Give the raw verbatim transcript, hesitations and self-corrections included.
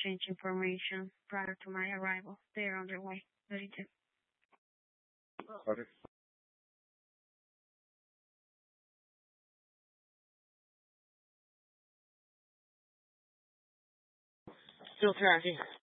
exchange information prior to my arrival. They are on their way. thirty-two. Okay. Still tracking.